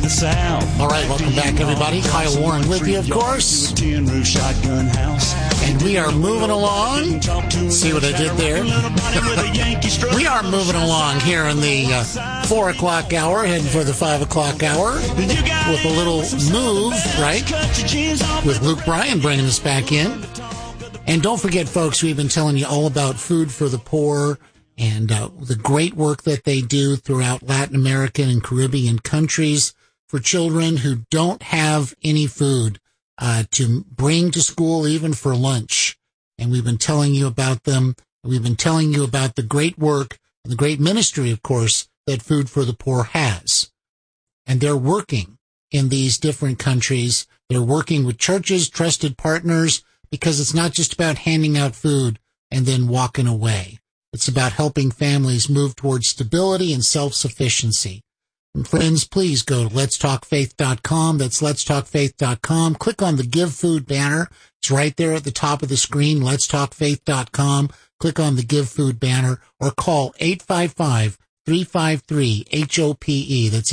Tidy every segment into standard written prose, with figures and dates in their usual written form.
the South. All right, welcome back, everybody. Kyle Warren with you, of course. And we are moving along. See what I did there? We are moving along here in the 4 o'clock hour, heading for the 5 o'clock hour with a little move, right? With Luke Bryan bringing us back in. And don't forget, folks, we've been telling you all about Food for the Poor and the great work that they do throughout Latin American and Caribbean countries for children who don't have any food to bring to school, even for lunch. And we've been telling you about them. We've been telling you about the great work and the great ministry, of course, that Food for the Poor has. And they're working in these different countries. They're working with churches, trusted partners, because it's not just about handing out food and then walking away. It's about helping families move towards stability and self-sufficiency. And friends, please go to letstalkfaith.com. That's letstalkfaith.com. Click on the Give Food banner. It's right there at the top of the screen, letstalkfaith.com. Click on the Give Food banner or call 855-353-HOPE. That's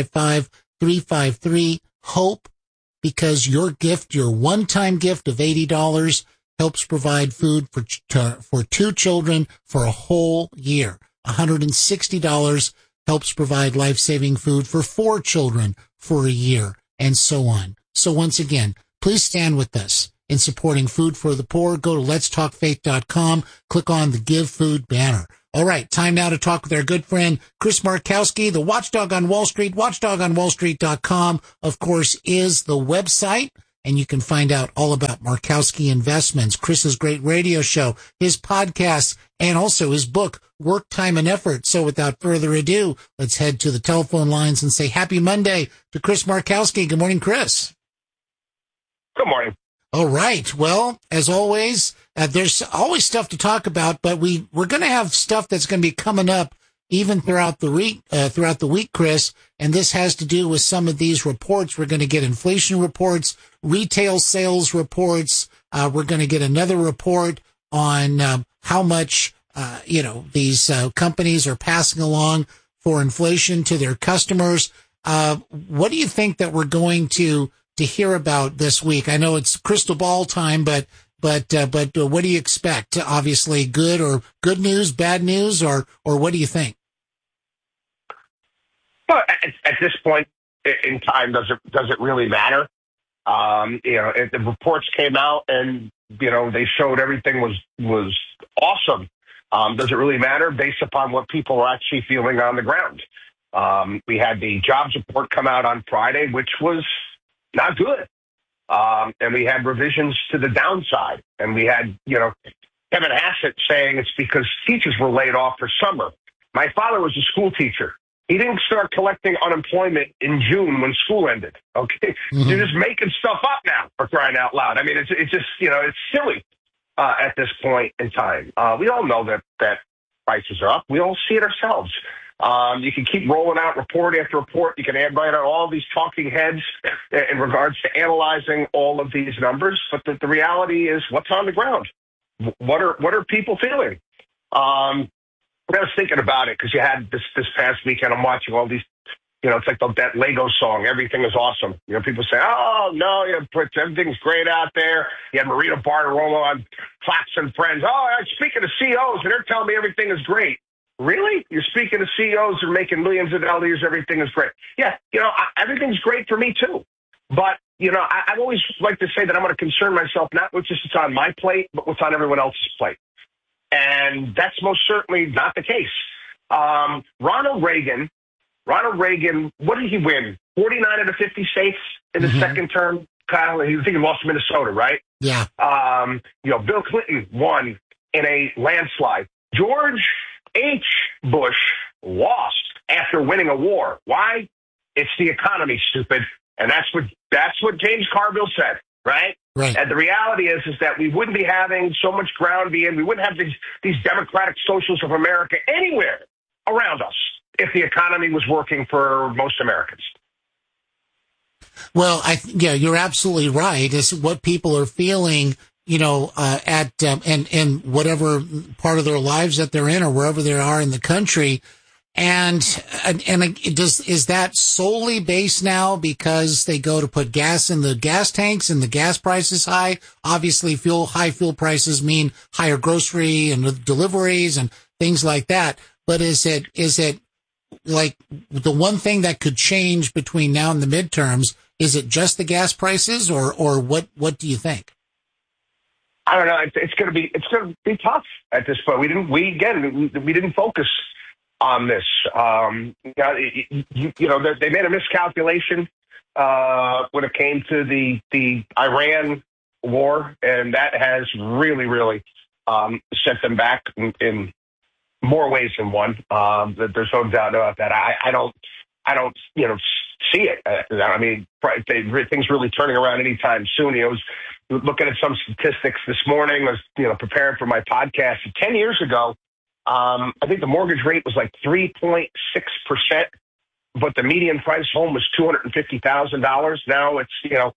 855-353-HOPE, because your gift, your one-time gift of $80 helps provide food for 2 children for a whole year. $160 helps provide life-saving food for 4 children for a year, and so on. So once again, please stand with us in supporting Food for the Poor. Go to letstalkfaith.com, click on the Give Food banner. All right, time now to talk with our good friend Chris Markowski, the Watchdog on Wall Street. Watchdogonwallstreet.com, of course, is the website, and you can find out all about Markowski Investments, Chris's great radio show, his podcast, and also his book, Work, Time, and Effort. So without further ado, let's head to the telephone lines and say happy Monday to Chris Markowski. Good morning, Chris. Good morning. All right. Well, as always, there's always stuff to talk about, but we're going to have stuff that's going to be coming up even throughout the week, Chris. And this has to do with some of these reports. We're going to get inflation reports, retail sales reports. We're going to get another report on how much these companies are passing along for inflation to their customers. What do you think that we're going to hear about this week? I know it's crystal ball time, but what do you expect? Obviously, good news, bad news, or what do you think? Well, at this point in time, does it really matter? The reports came out and they showed everything was awesome. Does it really matter based upon what people are actually feeling on the ground? We had the jobs report come out on Friday, which was not good. And we had revisions to the downside. And we had, Kevin Hassett saying it's because teachers were laid off for summer. My father was a school teacher. He didn't start collecting unemployment in June when school ended. Okay. Mm-hmm. You're just making stuff up now, for crying out loud. I mean, it's just, it's silly at this point in time. We all know that prices are up. We all see it ourselves. You can keep rolling out report after report. You can add right on all these talking heads in regards to analyzing all of these numbers. But the reality is what's on the ground. What are people feeling? I was thinking about it because you had this past weekend. I'm watching all these, it's like that Lego song. Everything is awesome. People say, oh, no, everything's great out there. You had Marina Bartiromo on Fox and Friends. Oh, I'm speaking to CEOs, and they're telling me everything is great. Really? You're speaking to CEOs who are making millions of dollars. Everything is great. Yeah, everything's great for me, too. But, I always like to say that I'm going to concern myself not with just what's on my plate, but what's on everyone else's plate. And that's most certainly not the case. Ronald Reagan, what did he win? 49 out of 50 states in the second term? Kyle, I think he lost Minnesota, right? Yeah. Bill Clinton won in a landslide. George H. Bush lost after winning a war. Why? It's the economy, stupid. And that's what James Carville said, right? Right. And the reality is that we wouldn't be having so much ground being, we wouldn't have these democratic socialists of America anywhere around us if the economy was working for most Americans. Well, you're absolutely right. It's what people are feeling, and whatever part of their lives that they're in or wherever they are in the country. And is that solely based now because they go to put gas in the gas tanks and the gas price is high? Obviously, high fuel prices mean higher grocery and deliveries and things like that. But is it like the one thing that could change between now and the midterms? Is it just the gas prices, or what do you think? I don't know. It's going to be tough at this point. We didn't focus on this. They made a miscalculation when it came to the Iran war, and that has really, really set them back in more ways than one. There's no doubt about that. I don't see it. I mean, things really turning around anytime soon. I was looking at some statistics this morning. I was preparing for my podcast. 10 years ago, I think the mortgage rate was like 3.6%, but the median price home was $250,000. Now it's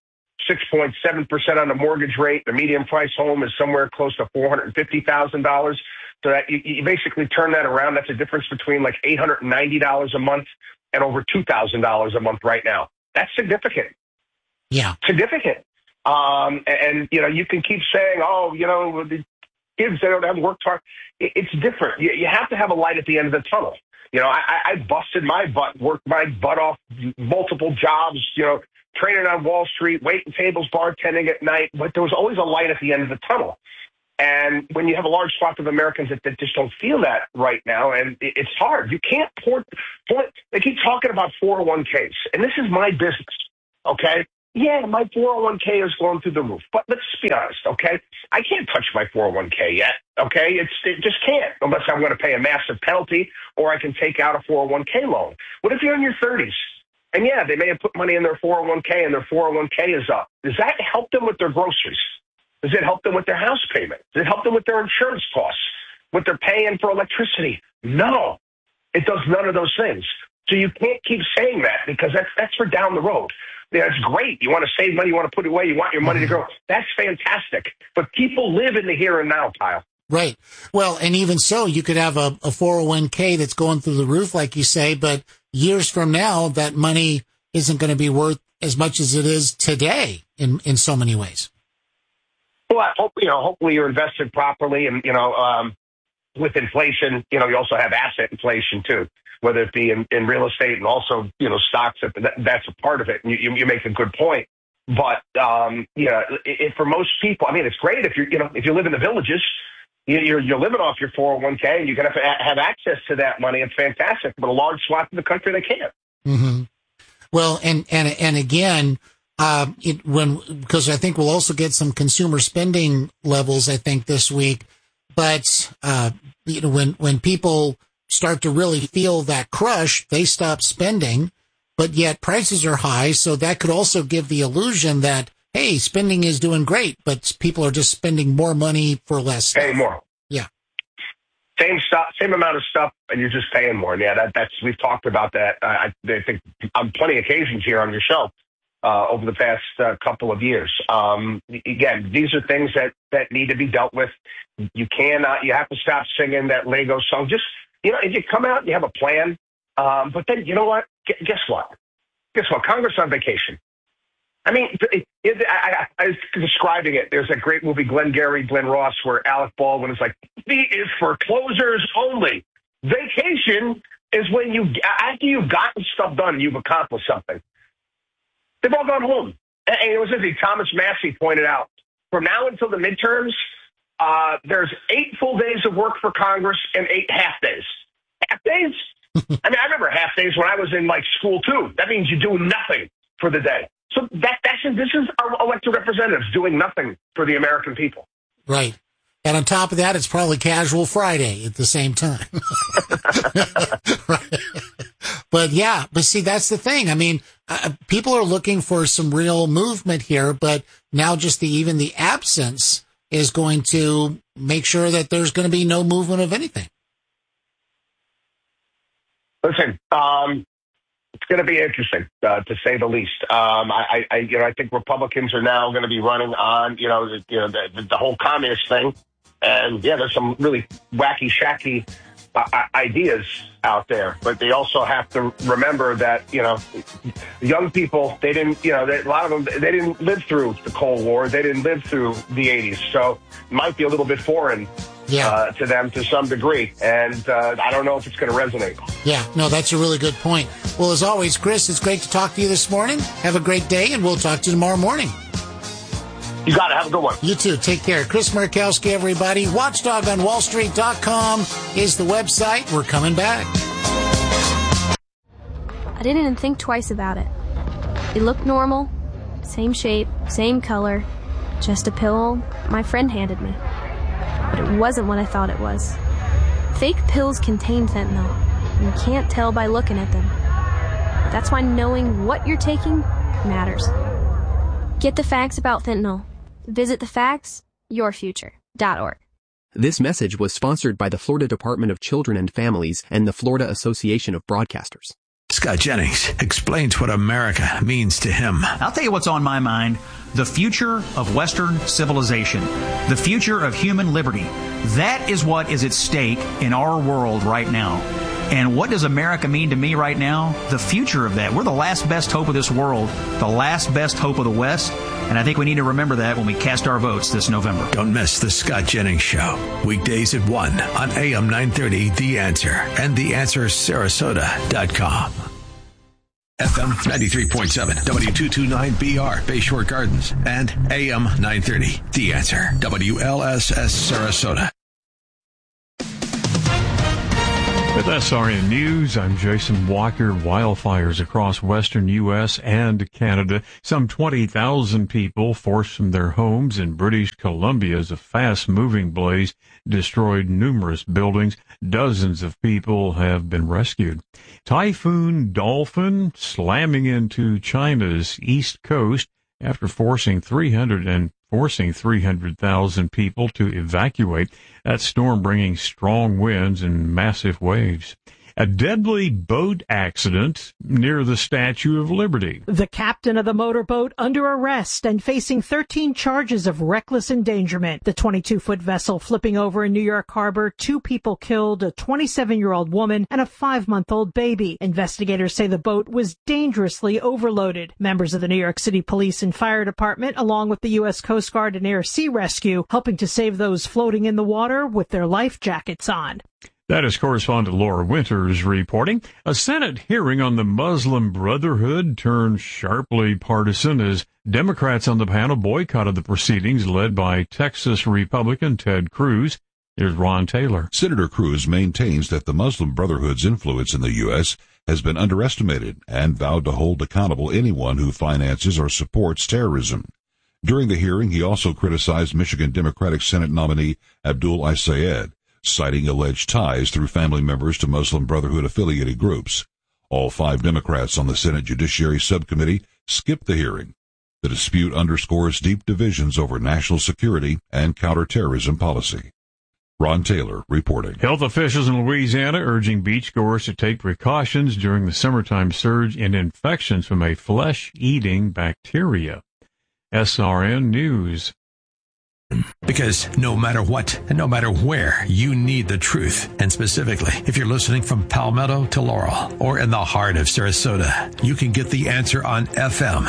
6.7% on the mortgage rate. The median price home is somewhere close to $450,000. So that you basically turn that around. That's a difference between like $890 a month and over $2,000 a month right now. That's significant. Yeah. Significant. And you can keep saying, the kids, they don't have worked hard. It's different. You have to have a light at the end of the tunnel. I busted my butt, worked my butt off, multiple jobs, training on Wall Street, waiting tables, bartending at night, but there was always a light at the end of the tunnel. And when you have a large swath of Americans that just don't feel that right now, and it's hard. You can't they keep talking about 401ks, and this is my business, okay? Yeah, my 401k is going through the roof, but let's be honest, okay? I can't touch my 401k yet, okay? It just can't, unless I'm going to pay a massive penalty, or I can take out a 401k loan. What if you're in your 30s? And yeah, they may have put money in their 401k, and their 401k is up. Does that help them with their groceries? Does it help them with their house payment? Does it help them with their insurance costs? What they're paying for electricity? No, it does none of those things. So you can't keep saying that, because that's for down the road. Yeah, it's great. You want to save money, you want to put it away, you want your money to grow. That's fantastic. But people live in the here and now, Kyle. Right. Well, and even so, you could have a 401k that's going through the roof, like you say, but years from now, that money isn't going to be worth as much as it is today in so many ways. Well, I hope, hopefully you're invested properly, and, with inflation, you also have asset inflation too, whether it be in real estate and also, stocks. That's a part of it. And you make a good point. But, for most people, I mean, it's great if if you live in the villages, you're living off your 401k and you're going to have access to that money. It's fantastic. But a large swath of the country, they can't. Mm-hmm. Well, and again, because I think we'll also get some consumer spending levels, I think, this week. But, when people start to really feel that crush, they stop spending, but yet prices are high. So that could also give the illusion that, hey, spending is doing great, but people are just spending more money for less stuff. Paying more. Yeah. Same stuff, same amount of stuff, and you're just paying more. And yeah, we've talked about that. I think on plenty of occasions here on your show over the past couple of years. Again, these are things that need to be dealt with. You have to stop singing that Lego song. Just, if you come out and you have a plan, but then you know what? Guess what? Congress on vacation. I mean, I was describing it. There's a great movie, Glengarry Glen Ross, where Alec Baldwin is like, "V is for closers only. Vacation is when after you've gotten stuff done, you've accomplished something." They've all gone home. And it was interesting. Thomas Massey pointed out, from now until the midterms, there's 8 full days of work for Congress and 8 half days. Half days? I mean, I remember half days when I was in school too. That means you do nothing for the day. So this is our elected representatives doing nothing for the American people. Right. And on top of that, it's probably Casual Friday at the same time. Right. But see, that's the thing. I mean, people are looking for some real movement here, but now just even the absence is going to make sure that there's going to be no movement of anything. Listen, it's going to be interesting, to say the least. I think Republicans are now going to be running on, the whole communist thing. And yeah, there's some really wacky, shacky ideas out there, but they also have to remember that, young people, they didn't, a lot of them, they didn't live through the Cold War. They didn't live through the 80s. So it might be a little bit foreign to them to some degree. And I don't know if it's going to resonate. Yeah, no, that's a really good point. Well, as always, Chris, it's great to talk to you this morning. Have a great day, and we'll talk to you tomorrow morning. You got it. Have a good one. You too. Take care. Chris Markowski, everybody. WatchDogOnWallStreet.com is the website. We're coming back. I didn't even think twice about it. It looked normal. Same shape, same color. Just a pill my friend handed me. But it wasn't what I thought it was. Fake pills contain fentanyl. And you can't tell by looking at them. That's why knowing what you're taking matters. Get the facts about fentanyl. Visit thefactsyourfuture.org. This message was sponsored by the Florida Department of Children and Families and the Florida Association of Broadcasters. Scott Jennings explains what America means to him. I'll tell you what's on my mind. The future of Western civilization. The future of human liberty. That is what is at stake in our world right now. And what does America mean to me right now? The future of that. We're the last best hope of this world, the last best hope of the West, and I think we need to remember that when we cast our votes this November. Don't miss the Scott Jennings Show, weekdays at 1 on AM 930, The Answer, and TheAnswerSarasota.com. FM 93.7, W229BR, Bayshore Gardens, and AM 930, The Answer, WLSS Sarasota. With SRN News, I'm Jason Walker. Wildfires across western U.S. and Canada. Some 20,000 people forced from their homes in British Columbia as a fast-moving blaze destroyed numerous buildings. Dozens of people have been rescued. Typhoon Dolphin slamming into China's east coast after forcing 300,000 people to evacuate. That storm bringing strong winds and massive waves. A deadly boat accident near the Statue of Liberty. The captain of the motorboat under arrest and facing 13 charges of reckless endangerment. The 22-foot vessel flipping over in New York Harbor. 2 people killed, a 27-year-old woman and a 5-month-old baby. Investigators say the boat was dangerously overloaded. Members of the New York City Police and Fire Department, along with the U.S. Coast Guard and Air Sea Rescue, helping to save those floating in the water with their life jackets on. That is correspondent Laura Winters reporting. A Senate hearing on the Muslim Brotherhood turned sharply partisan as Democrats on the panel boycotted the proceedings led by Texas Republican Ted Cruz. Here's Ron Taylor. Senator Cruz maintains that the Muslim Brotherhood's influence in the U.S. has been underestimated and vowed to hold accountable anyone who finances or supports terrorism. During the hearing, he also criticized Michigan Democratic Senate nominee Abdul Al-Sayed, citing alleged ties through family members to Muslim Brotherhood-affiliated groups. All 5 Democrats on the Senate Judiciary Subcommittee skipped the hearing. The dispute underscores deep divisions over national security and counterterrorism policy. Ron Taylor reporting. Health officials in Louisiana urging beachgoers to take precautions during the summertime surge in infections from a flesh-eating bacteria. SRN News. Because no matter what and no matter where, you need the truth. And specifically, if you're listening from Palmetto to Laurel or in the heart of Sarasota, you can get the answer on FM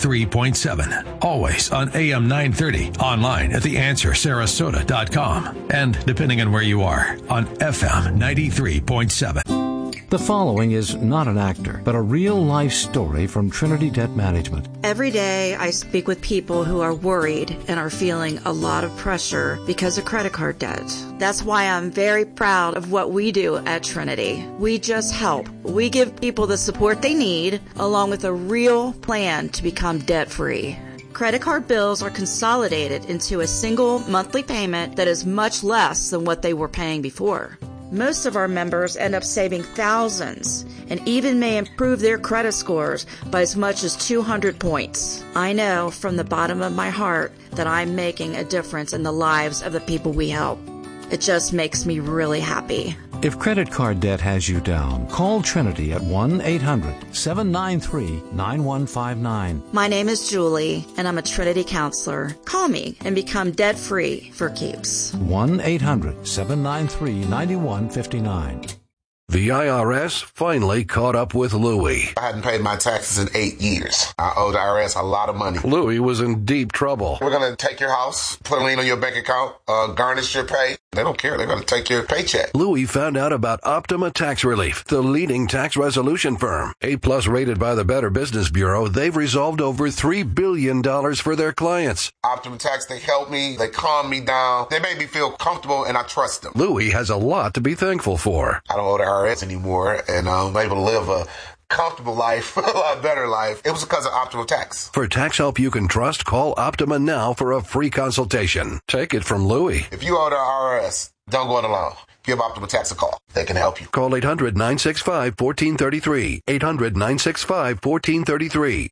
93.7, always on AM 930, online at TheAnswerSarasota.com, and depending on where you are, on FM 93.7. The following is not an actor, but a real-life story from Trinity Debt Management. Every day I speak with people who are worried and are feeling a lot of pressure because of credit card debt. That's why I'm very proud of what we do at Trinity. We just help. We give people the support they need, along with a real plan to become debt-free. Credit card bills are consolidated into a single monthly payment that is much less than what they were paying before. Most of our members end up saving thousands and even may improve their credit scores by as much as 200 points. I know from the bottom of my heart that I'm making a difference in the lives of the people we help. It just makes me really happy. If credit card debt has you down, call Trinity at 1-800-793-9159. My name is Julie, and I'm a Trinity counselor. Call me and become debt-free for keeps. 1-800-793-9159. The IRS finally caught up with Louie. I hadn't paid my taxes in 8 years. I owed the IRS a lot of money. Louie was in deep trouble. We're going to take your house, put a lien on your bank account, garnish your pay. They don't care. They're going to take your paycheck. Louie found out about Optima Tax Relief, the leading tax resolution firm. A-plus rated by the Better Business Bureau, they've resolved over $3 billion for their clients. Optima Tax, they help me. They calm me down. They make me feel comfortable, and I trust them. Louie has a lot to be thankful for. I don't owe the IRS anymore, and I'm able to live a comfortable life, a lot better life. It was because of Optima Tax. For tax help you can trust, call Optima now for a free consultation. Take it from Louie. If you owe the IRS, don't go it alone. Give Optima Tax a call. They can help you. Call 800-965-1433. 800-965-1433.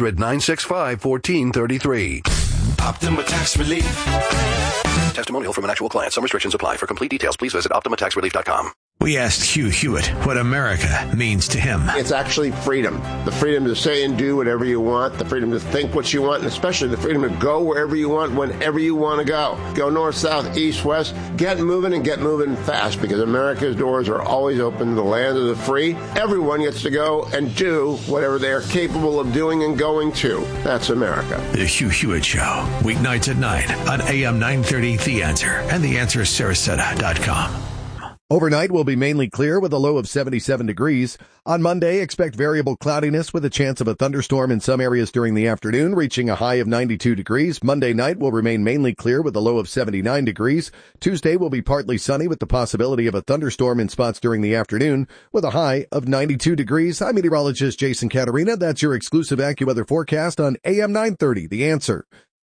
800-965-1433. Optima Tax Relief. Testimonial from an actual client. Some restrictions apply. For complete details, please visit OptimaTaxRelief.com. We asked Hugh Hewitt what America means to him. It's actually freedom. The freedom to say and do whatever you want, the freedom to think what you want, and especially the freedom to go wherever you want, whenever you want to go. Go north, south, east, west. Get moving and get moving fast, because America's doors are always open to the land of the free. Everyone gets to go and do whatever they are capable of doing and going to. That's America. The Hugh Hewitt Show, weeknights at 9 on AM 930 The Answer and TheAnswerSarasota.com. Overnight will be mainly clear with a low of 77 degrees. On Monday, expect variable cloudiness with a chance of a thunderstorm in some areas during the afternoon, reaching a high of 92 degrees. Monday night will remain mainly clear with a low of 79 degrees. Tuesday will be partly sunny with the possibility of a thunderstorm in spots during the afternoon with a high of 92 degrees. I'm meteorologist Jason Caterina. That's your exclusive AccuWeather forecast on AM 930, The Answer.